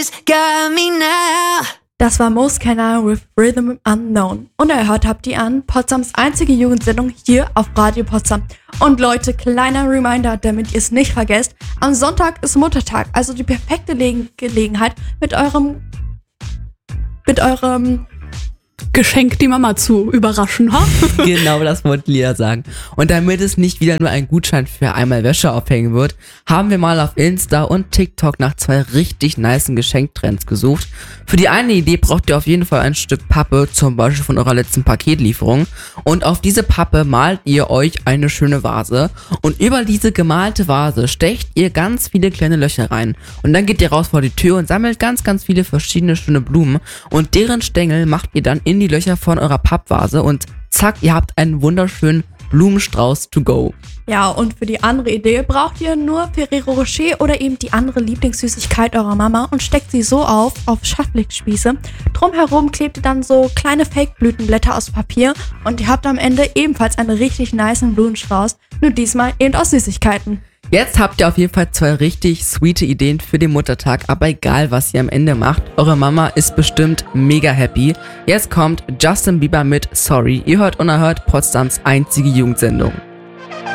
Got me now. Das war Moscanner with Rhythm Unknown. Und erhört habt ihr an Potsdams einzige Jugendsendung hier auf Radio Potsdam. Und Leute, kleiner Reminder, damit ihr es nicht vergesst. Am Sonntag ist Muttertag, also die perfekte Gelegenheit mit eurem Geschenk die Mama zu überraschen, ha? Genau, das wollte Lea sagen. Und damit es nicht wieder nur ein Gutschein für einmal Wäsche aufhängen wird, haben wir mal auf Insta und TikTok nach 2 richtig nicen Geschenktrends gesucht. Für die eine Idee braucht ihr auf jeden Fall ein Stück Pappe, zum Beispiel von eurer letzten Paketlieferung. Und auf diese Pappe malt ihr euch eine schöne Vase. Und über diese gemalte Vase stecht ihr ganz viele kleine Löcher rein. Und dann geht ihr raus vor die Tür und sammelt ganz, ganz viele verschiedene schöne Blumen. Und deren Stängel macht ihr dann in die Löcher von eurer Pappvase und zack, ihr habt einen wunderschönen Blumenstrauß to go. Ja, und für die andere Idee braucht ihr nur Ferrero Rocher oder eben die andere Lieblingssüßigkeit eurer Mama und steckt sie so auf Schattlichtspieße. Drumherum klebt ihr dann so kleine Fake-Blütenblätter aus Papier und ihr habt am Ende ebenfalls einen richtig nicen Blumenstrauß, nur diesmal eben aus Süßigkeiten. Jetzt habt ihr auf jeden Fall 2 richtig sweete Ideen für den Muttertag, aber egal, was ihr am Ende macht, eure Mama ist bestimmt mega happy. Jetzt kommt Justin Bieber mit Sorry. Ihr hört unerhört Potsdams einzige Jugendsendung.